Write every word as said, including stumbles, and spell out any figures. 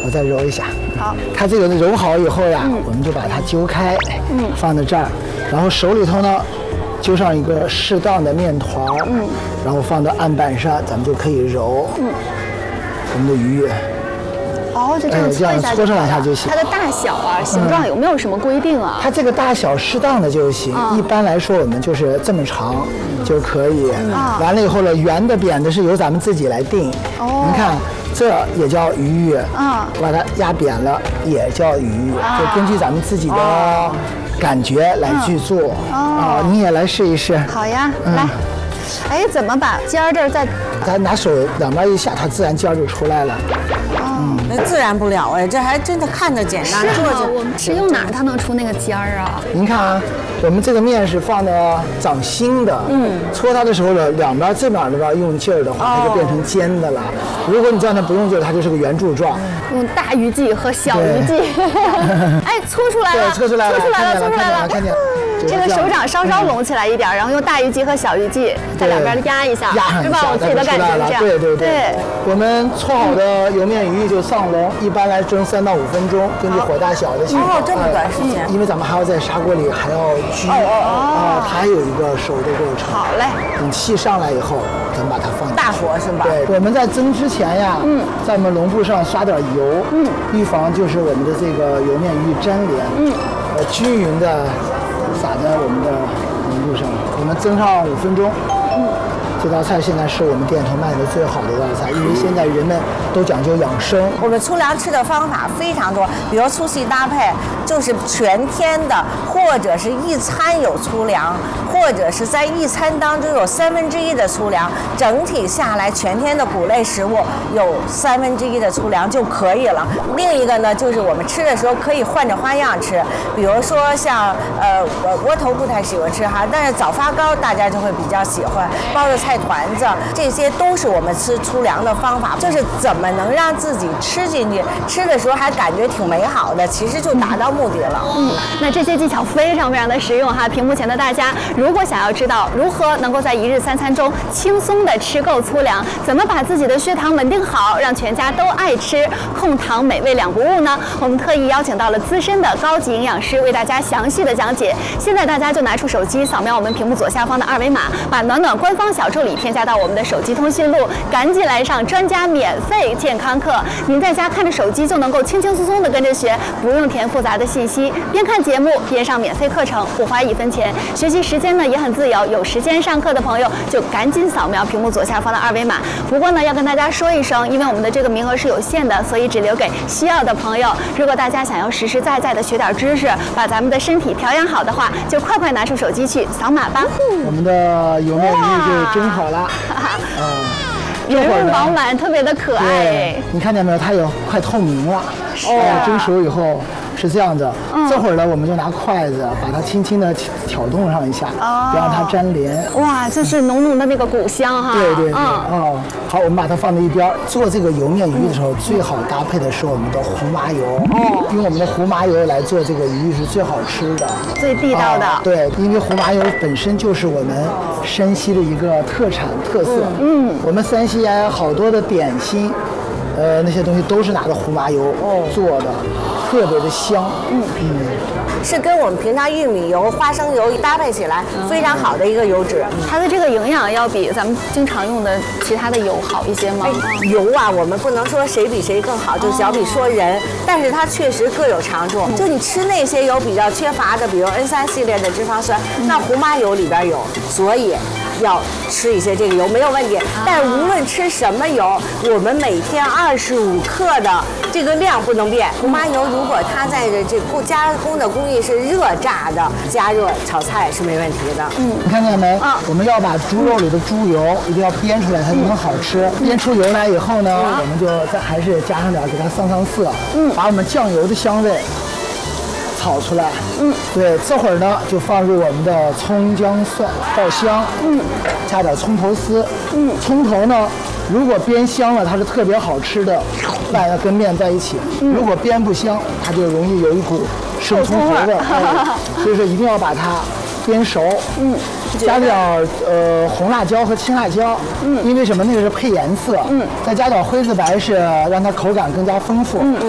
我再揉一下。 好， 它这个揉好以后呀，嗯、我们就把它揪开，嗯，放在这儿，然后手里头呢，揪上一个适当的面团，嗯，然后放到案板上，咱们就可以揉，嗯，我们的鱼。 哦，就这样搓一下， 搓上两下就行。 它的大小啊、形状有没有什么规定啊？ 它这个大小适当的就行。一般来说，我们就是这么长就可以。完了以后呢，圆的、扁的是由咱们自己来定。哦，您看，这也叫鱼，啊，把它压扁了也叫鱼，就根据咱们自己的感觉来去做。啊，你也来试一试。 好呀，来。哎，怎么把尖儿这儿再？ 咱拿手两边一下，它自然尖儿就出来了。 嗯，那自然不了哎，这还真的看着简单， 做着我们是用哪儿它能出那个尖儿啊？ 您看啊，我们这个面是放的掌心的，嗯，搓它的时候呢，两边这边的吧用劲儿的话，它就变成尖的了。如果你叫它不用劲儿，它就是个圆柱状。 用大鱼际和小鱼际，哎，搓出来了， 搓出来了， 搓出来了，搓出来了， 看见。 这个手掌稍稍拢起来一点，然后用大鱼际和小鱼际在两边压一下，是吧？我自己的感觉是这样。 对对对。我们搓好的油面鱼就上笼，一般来蒸三到五分钟，根据火大小的情况。 哦，这么短时间。 因为咱们还要在砂锅里还要焗，啊，它还有一个熟的过程。 好嘞。 等气上来以后，咱们把它放大火是吧？ 对，我们在蒸之前呀，嗯，在我们笼布上刷点油，嗯，预防就是我们的这个油面鱼粘连，嗯，呃，均匀的。撒在我们的笼布上，我们蒸上五分钟。嗯，这道菜现在是我们店头卖的最好的一道菜，因为现在人们都讲究养生。 我们粗粮吃的方法非常多，比如粗细搭配，就是全天的，或者是一餐有粗粮，或者是在一餐当中有三分之一的粗粮，整体下来全天的谷类食物有三分之一的粗粮就可以了。另一个呢，就是我们吃的时候可以换着花样吃，比如说像呃窝头不太喜欢吃哈，但是早发糕大家就会比较喜欢，包着菜团子，这些都是我们吃粗粮的方法，就是怎么能让自己吃进去，吃的时候还感觉挺美好的，其实就达到目的了。 嗯，那这些技巧非常非常的实用哈。屏幕前的大家，如果想要知道如何能够在一日三餐中轻松的吃够粗粮，怎么把自己的血糖稳定好，让全家都爱吃，控糖美味两不误呢？我们特意邀请到了资深的高级营养师为大家详细的讲解。现在大家就拿出手机，扫描我们屏幕左下方的二维码，把暖暖官方小助理添加到我们的手机通讯录，赶紧来上专家免费健康课。您在家看着手机就能够轻轻松松的跟着学，不用填复杂的信息，边看节目边上免费课程，不花一分钱。学习时间呢也很自由，有时间上课的朋友就赶紧扫描屏幕左下方的二维码。不过呢，要跟大家说一声，因为我们的这个名额是有限的，所以只留给需要的朋友。如果大家想要实实在在的学点知识，把咱们的身体调养好的话，就快快拿出手机去扫码吧。 我们的油面鱼就蒸好了， 嗯，圆润饱满，特别的可爱。 你看见没有？它有快透明了。哦，蒸熟以后是这样的。嗯、这会儿呢，我们就拿筷子把它轻轻的挑动上一下，哦、别让它粘连。 哇，这是浓浓的那个谷香哈。 对对对。嗯、哦，好，我们把它放在一边。做这个油面鱼的时候，最好搭配的是我们的胡麻油。哦。用我们的胡麻油来做这个鱼是最好吃的， 最地道的。 哦、对，因为胡麻油本身就是我们山西的一个特产特色。嗯。嗯我们山西呀，好多的点心。呃，那些东西都是拿的胡麻油做的，特别的香。嗯嗯， 是跟我们平常玉米油、花生油搭配起来非常好的一个油脂。 它的这个营养要比咱们经常用的其他的油好一些吗？ 哎、油啊，我们不能说谁比谁更好，就小比说人，但是它确实各有长处。就你吃那些油比较缺乏的，比如 N 三 系列的脂肪酸，那胡麻油里边有，所以。要吃一些这个油没有问题，但是无论吃什么油，我们每天二十五克的这个量不能变。胡麻油如果它在这这加工的工艺是热炸的，加热炒菜是没问题的。 嗯，你看见没？啊，我们要把猪肉里的猪油一定要煸出来，它才能好吃。煸出油来以后呢，我们就再还是加上点给它上上色，嗯，把我们酱油的香味。炒出来，嗯，对，这会儿呢就放入我们的葱姜蒜爆香，嗯，加点葱头丝，嗯，葱头呢，如果煸香了，它是特别好吃的，饭要跟面在一起；嗯、如果煸不香，它就容易有一股生葱头味，哎，所以说一定要把它煸熟，嗯，加点呃红辣椒和青辣椒，嗯，因为什么？那个是配颜色，嗯，再加点灰子白是让它口感更加丰富，嗯。